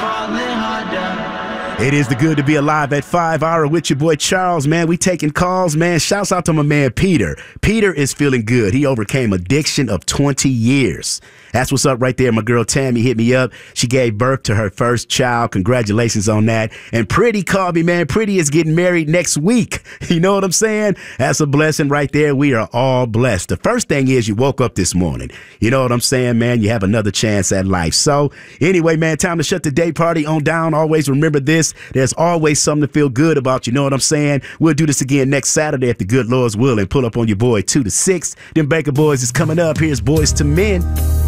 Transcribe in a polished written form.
It is the Good to Be Alive at 5 hour with your boy Charles, man. We taking calls, man. Shouts out to my man Peter. Peter is feeling good. He overcame addiction of 20 years. That's what's up right there. My girl Tammy hit me up. She gave birth to her first child. Congratulations on that. And Pretty called me, man. Pretty is getting married next week. You know what I'm saying? That's a blessing right there. We are all blessed. The first thing is you woke up this morning. You know what I'm saying, man? You have another chance at life. So anyway, man, time to shut the day party on down. Always remember this. There's always something to feel good about. You know what I'm saying? We'll do this again next Saturday if the good Lord's will and pull up on your boy 2 to 6. Them Baker Boys is coming up. Here's Boys to Men.